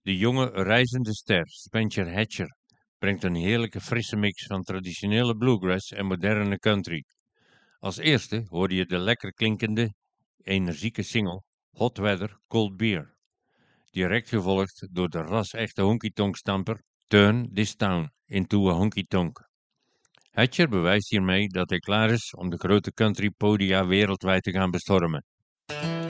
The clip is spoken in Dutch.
De jonge reizende ster Spencer Hatcher brengt een heerlijke frisse mix van traditionele bluegrass en moderne country. Als eerste hoorde je de lekker klinkende, energieke single Hot Weather Cold Beer. Direct gevolgd door de ras-echte honky-tonk stamper Turn This Town into a Honky Tonk. Hatcher bewijst hiermee dat hij klaar is om de grote country podia wereldwijd te gaan bestormen.